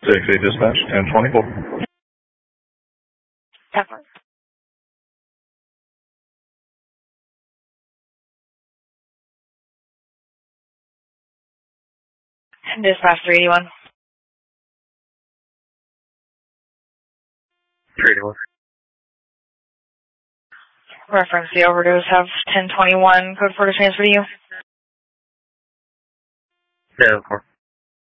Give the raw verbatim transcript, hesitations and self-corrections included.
six eight dispatch, ten twenty-four. Pepper. Dispatch three eighty-one. three eighty-one. Reference the overdose, have ten twenty-one, code four to transfer to you. Yeah, of course.